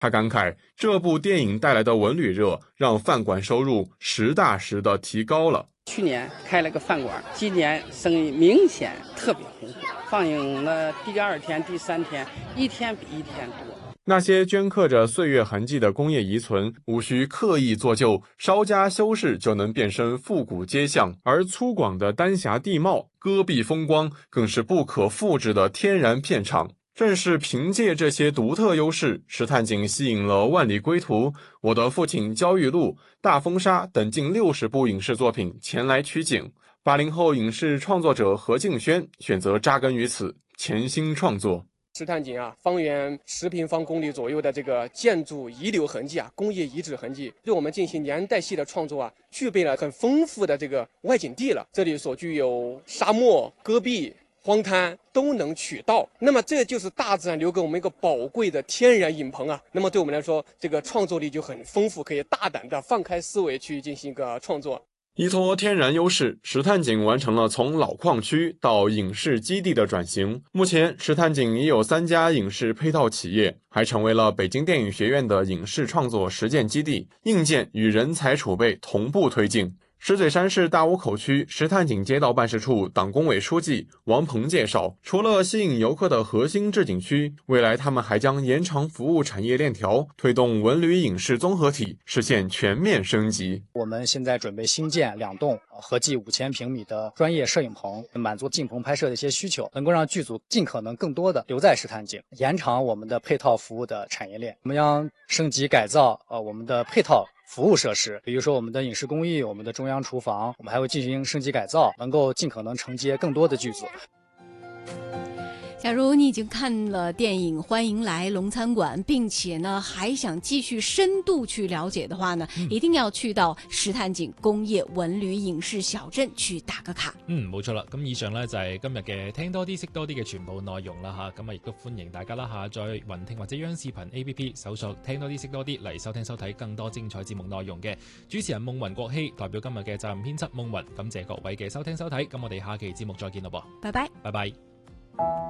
他感慨，这部电影带来的文旅热，让饭馆收入实打实的提高了。 去年开了个饭馆，今年生意明显特别红火。放映了第2天、第3天，一天比一天多。 那些镌刻着岁月痕迹的工业遗存，无需刻意做旧，稍加修饰就能变身复古街巷。而粗犷的丹霞地貌、戈壁风光，更是不可复制的天然片场。正是凭借这些独特优势，石炭井吸引了《万里归途》、《我的父亲焦裕禄》、《大风沙》等近60部影视作品前来取景。80后影视创作者何敬轩选择扎根于此，潜心创作。 石炭井方圆10平方公里左右的这个建筑遗留痕迹工业遗址痕迹，对我们进行年代系的创作具备了很丰富的这个外景地了。这里所具有沙漠、戈壁、荒滩都能取到，那么这就是大自然留给我们一个宝贵的天然影棚那么对我们来说，这个创作力就很丰富，可以大胆的放开思维去进行一个创作。 依托天然优势，石炭井完成了从老矿区到影视基地的转型。目前，石炭井已有3家影视配套企业，还成为了北京电影学院的影视创作实践基地，硬件与人才储备同步推进。石嘴山市大坞口区石炭井街道办事处党工委书记王鹏介绍，除了吸引游客的核心置景区，未来他们还将延长服务产业链条，推动文旅影视综合体实现全面升级。 我们现在准备新建2栋合计5000平米的专业摄影棚，满足进棚拍摄的一些需求，能够让剧组尽可能更多的留在石炭井，延长我们的配套服务的产业链。我们将升级改造我们的配套服务设施，比如说我们的影视工艺、我们的中央厨房，我们还会进行升级改造，能够尽可能承接更多的剧组。 假如你已经看了电影《欢迎来龙餐馆》，并且呢还想繼續深度去了解的話呢，一定要去到石炭井工業文旅影視小鎮去打個卡。 冇錯啦。咁以上呢就係今日嘅聽多啲識多啲嘅全部內容啦嚇。咁亦都歡迎大家啦下載雲聽或者央視頻 APP 搜索聽多啲識多啲嚟收聽收睇更多精彩節目內容嘅。主持人夢雲國希代表今日嘅責任編輯夢雲，感謝各位嘅收聽收睇。咁我哋下期節目再見咯噃， 拜拜， 拜拜。